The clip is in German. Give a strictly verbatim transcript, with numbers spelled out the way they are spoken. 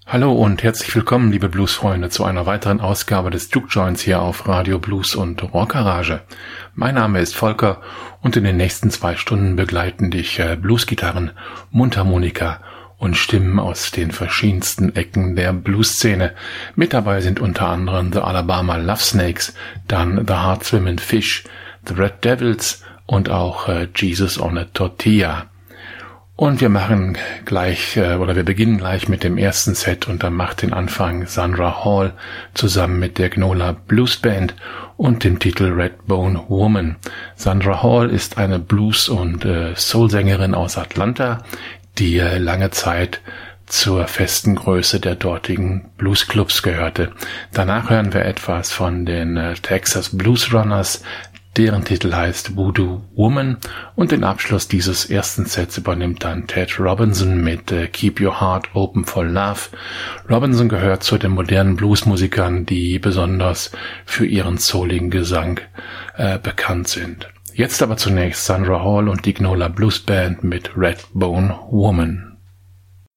Hallo und herzlich willkommen, liebe Bluesfreunde, zu einer weiteren Ausgabe des Juke Joints hier auf Radio Blues und Rockgarage. Mein Name ist Volker und in den nächsten zwei Stunden begleiten dich äh, Bluesgitarren, Mundharmonika und Stimmen aus den verschiedensten Ecken der Blueszene. Mit dabei sind unter anderem The Alabama Love Snakes, dann The Hard Swimmin' Fish, The Red Devils und auch äh, Jesus on a Tortilla. Und wir machen gleich, äh, oder wir beginnen gleich mit dem ersten Set und dann macht den Anfang Sandra Hall zusammen mit der Gnola Blues Band und dem Titel Redbone Woman. Sandra Hall ist eine Blues- und äh, Soul-Sängerin aus Atlanta, die äh, lange Zeit zur festen Größe der dortigen Bluesclubs gehörte. Danach hören wir etwas von den äh, Texas Blues Runners, deren Titel heißt Voodoo Woman, und den Abschluss dieses ersten Sets übernimmt dann Ted Robinson mit äh, Keep Your Heart Open for Love. Robinson gehört zu den modernen Bluesmusikern, die besonders für ihren souligen Gesang äh, bekannt sind. Jetzt aber zunächst Sandra Hall und die Gnola Blues Band mit Redbone Woman.